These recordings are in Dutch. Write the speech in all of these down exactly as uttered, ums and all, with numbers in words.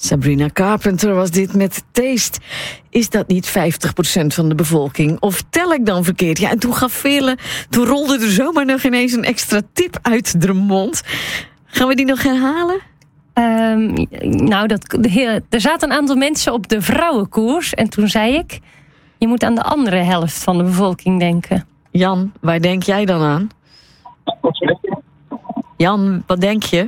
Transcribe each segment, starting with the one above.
Sabrina Carpenter was dit met Taste. Is dat niet vijftig procent van de bevolking? Of tel ik dan verkeerd? Ja, en toen gaf Veerle, toen rolde er zomaar nog ineens een extra tip uit de mond. Gaan we die nog herhalen? Um, nou, dat, de, er zaten een aantal mensen op de vrouwenkoers. En toen zei ik, je moet aan de andere helft van de bevolking denken. Jan, waar denk jij dan aan? Jan, wat denk je?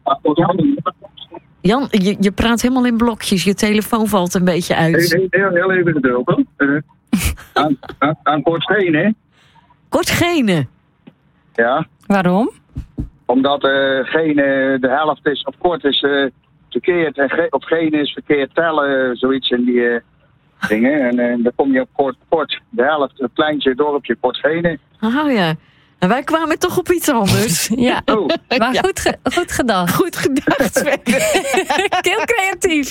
Jan, je, je praat helemaal in blokjes. Je telefoon valt een beetje uit. Heel, heel, heel even geduld. Uh, aan, aan, aan Kortgene. Kortgene? Ja. Waarom? Omdat uh, gene de helft is, of kort is uh, verkeerd. En ge, of gene is verkeerd tellen. Zoiets in die uh, dingen. En uh, dan kom je op kort, kort. De helft, een kleintje dorpje Kortgene. Oh ja. En wij kwamen toch op iets anders. Ja, oh. Maar ja. Goed, ge- goed gedacht. Goed gedacht. Heel creatief.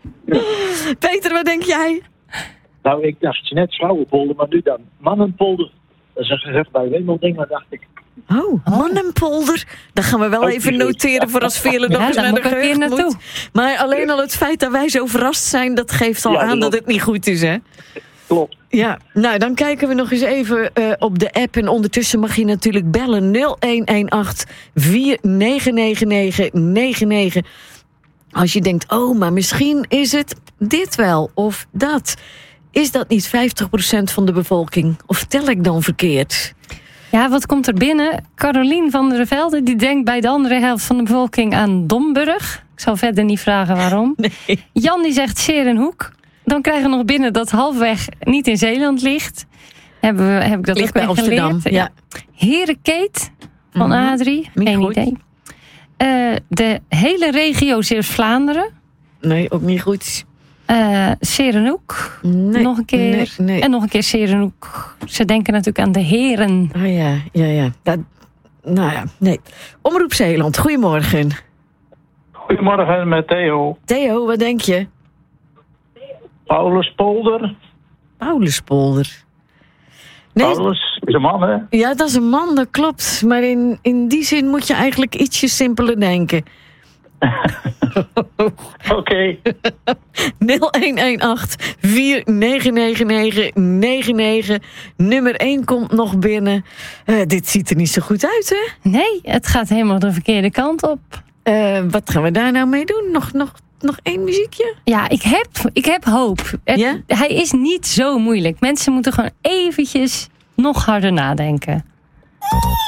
Peter, wat denk jij? Nou, ik dacht net vrouwenpolder, maar nu dan mannenpolder. Dat is een gerecht bij Wemeldingen, dacht ik. Oh, Mannenpolder. Dat gaan we wel oh, even noteren voor als Veerle nog ja, eens naar de geheugen moet. naartoe. Maar alleen al het feit dat wij zo verrast zijn, dat geeft al ja, aan dat dat het niet goed is, hè? Klopt. Ja, nou dan kijken we nog eens even uh, op de app. En ondertussen mag je natuurlijk bellen nul een een acht vier negen negen negen negen negen. Als je denkt, oh, maar misschien is het dit wel of dat. Is dat niet vijftig procent van de bevolking? Of tel ik dan verkeerd? Ja, wat komt er binnen? Carolien van der Velde, die denkt bij de andere helft van de bevolking aan Domburg. Ik zal verder niet vragen waarom. Nee. Jan die zegt 's-Heerenhoek. Dan krijgen we nog binnen dat halfweg niet in Zeeland ligt. Hebben we, heb ik dat Ligt ook bij weer Amsterdam, geleerd. ja. Herenkeet van Mm-hmm. Adrie, Niet geen goed. idee. Uh, de hele regio Zeeuws-Vlaanderen. Nee, ook niet goed. Uh, 's-Heerenhoek. Nee, nog een keer. nee, nee. En nog een keer 's-Heerenhoek. Ze denken natuurlijk aan de heren. Oh ja, ja, ja. Dat, nou ja, nee. Omroep Zeeland, goedemorgen. Goedemorgen met Theo. Theo, wat denk je? Pauluspolder. Pauluspolder. Nee, Paulus is een man, hè? ja, dat is een man, dat klopt. Maar in, in die zin moet je eigenlijk ietsje simpeler denken. Oké. Okay. nul een een acht vier negen negen negen negen negen. Nummer één komt nog binnen. Uh, dit ziet er niet zo goed uit, hè? Nee, het gaat helemaal de verkeerde kant op. Uh, wat gaan we daar nou mee doen? Nog, nog, nog één muziekje? Ja, ik heb, ik heb hoop. Het, ja? Hij is niet zo moeilijk. Mensen moeten gewoon eventjes nog harder nadenken.